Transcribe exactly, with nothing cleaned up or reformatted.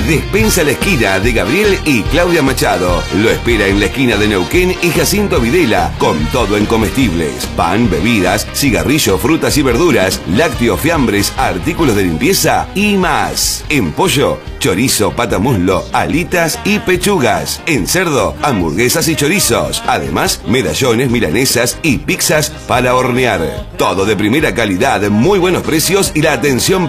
Despensa La Esquina de Gabriel y Claudia Machado. Lo espera en la esquina de Neuquén y Jacinto Videla, con todo en comestibles, pan, bebidas, cigarrillos, frutas y verduras, lácteos, fiambres, artículos de limpieza y más. En pollo, chorizo, patamuslo, alitas y pechugas. En cerdo, hamburguesas y chorizos. Además, medallones, milanesas y pizzas para hornear. Todo de primera calidad, muy buenos precios y la atención